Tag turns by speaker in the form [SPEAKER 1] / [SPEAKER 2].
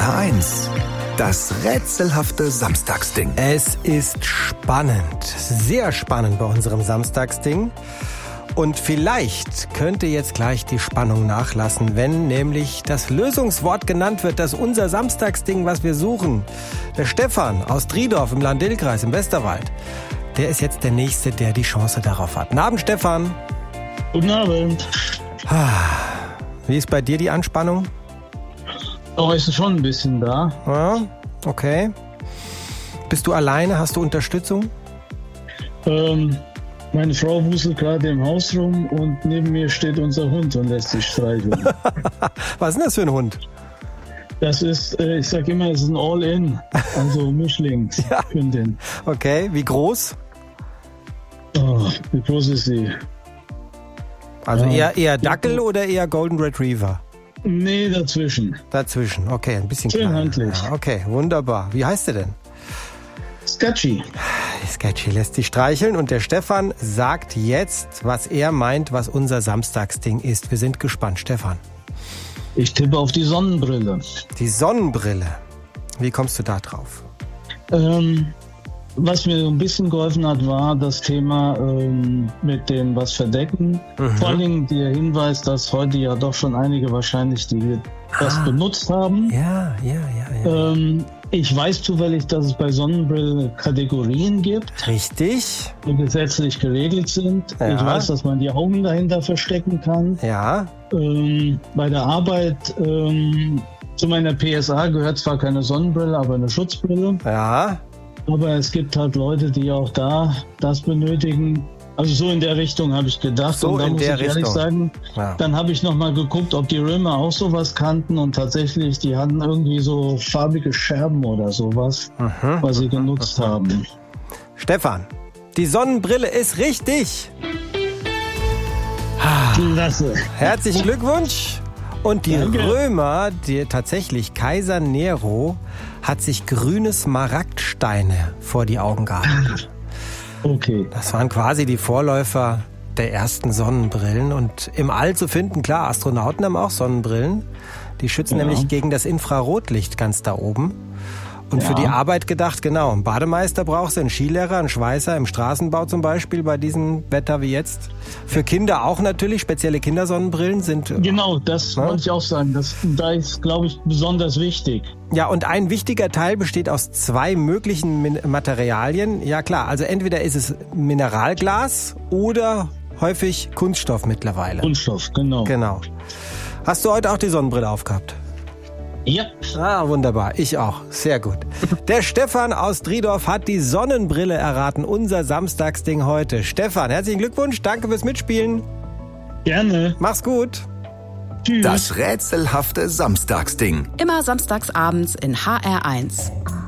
[SPEAKER 1] HR1. Das rätselhafte Samstagsding.
[SPEAKER 2] Es ist spannend, sehr spannend bei unserem Samstagsding. Und vielleicht könnte jetzt gleich die Spannung nachlassen, wenn nämlich das Lösungswort genannt wird, das unser Samstagsding, was wir suchen. Der Stefan aus Driedorf im Lahn-Dill-Kreis im Westerwald, der ist jetzt der Nächste, der die Chance darauf hat. Guten Abend, Stefan.
[SPEAKER 3] Guten Abend.
[SPEAKER 2] Wie ist bei dir die Anspannung?
[SPEAKER 3] Oh, ist schon ein bisschen da.
[SPEAKER 2] Ja, okay. Bist du alleine? Hast du Unterstützung?
[SPEAKER 3] Meine Frau wuselt gerade im Haus rum und neben mir steht unser Hund und lässt sich streicheln.
[SPEAKER 2] Was ist denn das für ein Hund?
[SPEAKER 3] Das ist, ich sag immer, es ist ein All-In, also Mischlingshündin.
[SPEAKER 2] Ja. Okay, wie groß?
[SPEAKER 3] Oh, wie groß ist sie?
[SPEAKER 2] Also eher Dackel oder eher Golden Retriever?
[SPEAKER 3] Nee, dazwischen.
[SPEAKER 2] Dazwischen, okay, ein bisschen
[SPEAKER 3] schön
[SPEAKER 2] kleiner.
[SPEAKER 3] handlich.
[SPEAKER 2] Ja, okay, wunderbar. Wie heißt der denn?
[SPEAKER 3] Sketchy.
[SPEAKER 2] Sketchy lässt sich streicheln und der Stefan sagt jetzt, was er meint, was unser Samstagsding ist. Wir sind gespannt. Stefan.
[SPEAKER 3] Ich tippe auf die Sonnenbrille.
[SPEAKER 2] Die Sonnenbrille. Wie kommst du da drauf?
[SPEAKER 3] Was mir ein bisschen geholfen hat, war das Thema mit dem was verdecken. Vor allen Dingen der Hinweis, dass heute ja doch schon einige wahrscheinlich das benutzt haben.
[SPEAKER 2] Ja.
[SPEAKER 3] Ich weiß zufällig, dass es bei Sonnenbrillen Kategorien gibt.
[SPEAKER 2] Richtig.
[SPEAKER 3] Die gesetzlich geregelt sind.
[SPEAKER 2] Ja.
[SPEAKER 3] Ich weiß, dass man die Augen dahinter verstecken kann.
[SPEAKER 2] Ja.
[SPEAKER 3] Bei der Arbeit zu meiner PSA gehört zwar keine Sonnenbrille, aber eine Schutzbrille.
[SPEAKER 2] Ja.
[SPEAKER 3] Aber es gibt halt Leute, die auch da das benötigen. Also so in der Richtung habe ich gedacht.
[SPEAKER 2] So
[SPEAKER 3] und da
[SPEAKER 2] in
[SPEAKER 3] muss
[SPEAKER 2] der
[SPEAKER 3] ich ehrlich
[SPEAKER 2] Richtung.
[SPEAKER 3] sagen,
[SPEAKER 2] Ja.
[SPEAKER 3] dann habe ich nochmal geguckt, ob die Römer auch sowas kannten und tatsächlich, die hatten irgendwie so farbige Scherben oder sowas, was sie genutzt haben.
[SPEAKER 2] Stefan, die Sonnenbrille ist richtig.
[SPEAKER 3] Klasse.
[SPEAKER 2] Herzlichen Glückwunsch. Und die
[SPEAKER 3] Danke.
[SPEAKER 2] Römer, tatsächlich Kaiser Nero, hat sich grüne Smaragdsteine vor die Augen gehalten.
[SPEAKER 3] Okay.
[SPEAKER 2] Das waren quasi die Vorläufer der ersten Sonnenbrillen. Und im All zu finden, klar, Astronauten haben auch Sonnenbrillen. Die schützen nämlich gegen das Infrarotlicht ganz da oben. Und für die Arbeit gedacht, genau, ein Bademeister brauchst du, einen Skilehrer, einen Schweißer, im Straßenbau zum Beispiel, bei diesem Wetter wie jetzt. Für Kinder auch natürlich, spezielle Kindersonnenbrillen sind...
[SPEAKER 3] Genau, das wollte ich auch sagen. Da ist, glaube ich, besonders wichtig.
[SPEAKER 2] Ja, und ein wichtiger Teil besteht aus 2 möglichen Materialien. Ja klar, also entweder ist es Mineralglas oder häufig Kunststoff mittlerweile.
[SPEAKER 3] Kunststoff, genau.
[SPEAKER 2] Genau. Hast du heute auch die Sonnenbrille aufgehabt?
[SPEAKER 3] Ja.
[SPEAKER 2] Ah, wunderbar. Ich auch. Sehr gut. Der Stefan aus Driedorf hat die Sonnenbrille erraten. Unser Samstagsding heute. Stefan, herzlichen Glückwunsch. Danke fürs Mitspielen.
[SPEAKER 3] Gerne.
[SPEAKER 2] Mach's gut.
[SPEAKER 3] Tschüss.
[SPEAKER 1] Das rätselhafte Samstagsding.
[SPEAKER 4] Immer samstags abends in HR1.